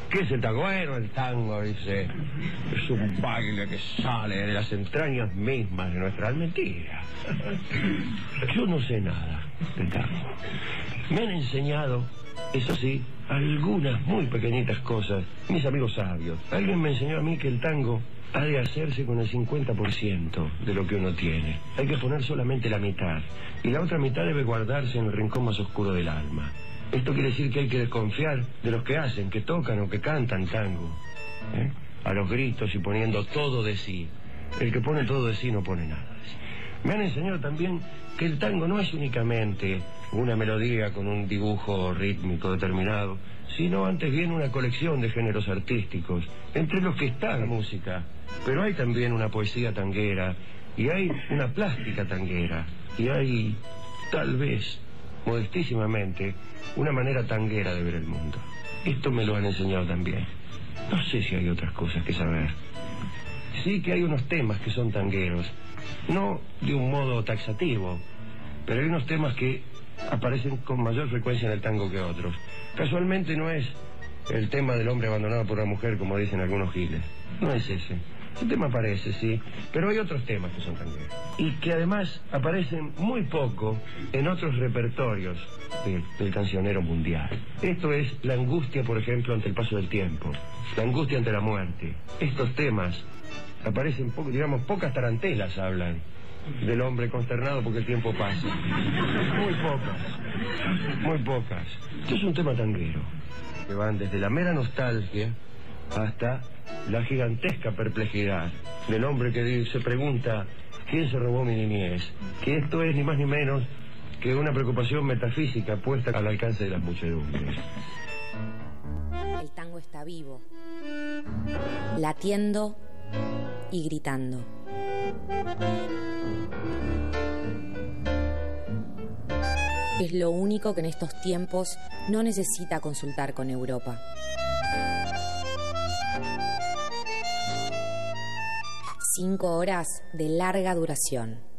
¿Qué es el tango? Bueno, el tango, dice, es un baile que sale de las entrañas mismas de nuestra alma. Mentira. Yo no sé nada del tango. Me han enseñado, eso sí, algunas muy pequeñitas cosas, mis amigos sabios. Alguien me enseñó a mí que el tango ha de hacerse con el 50% de lo que uno tiene. Hay que poner solamente la mitad, y la otra mitad debe guardarse en el rincón más oscuro del alma. Esto quiere decir que hay que desconfiar de los que hacen, que tocan o que cantan tango, a los gritos y poniendo todo de sí. El que pone todo de sí no pone nada de sí. Me han enseñado también que el tango no es únicamente una melodía con un dibujo rítmico determinado, sino antes bien una colección de géneros artísticos, entre los que está la música. Pero hay también una poesía tanguera, y hay una plástica tanguera, y hay, tal vez, modestísimamente, una manera tanguera de ver el mundo. Esto me lo han enseñado también. No sé si hay otras cosas que saber. Sí que hay unos temas que son tangueros, no de un modo taxativo, pero hay unos temas que aparecen con mayor frecuencia en el tango que otros. Casualmente no es el tema del hombre abandonado por una mujer, como dicen algunos giles. No es ese. Ese tema aparece, sí, pero hay otros temas que son tangueros. Y que además aparecen muy poco en otros repertorios del cancionero mundial. Esto es la angustia, por ejemplo, ante el paso del tiempo. La angustia ante la muerte. Estos temas aparecen, digamos, pocas tarantelas hablan del hombre consternado porque el tiempo pasa. Muy pocas. Muy pocas. Esto es un tema tanguero, que van desde la mera nostalgia hasta la gigantesca perplejidad del hombre que se pregunta ¿quién se robó mi niñez? Que esto es ni más ni menos que una preocupación metafísica puesta al alcance de las muchedumbres. El tango está vivo, latiendo y gritando. Es lo único que en estos tiempos no necesita consultar con Europa. Cinco horas de larga duración.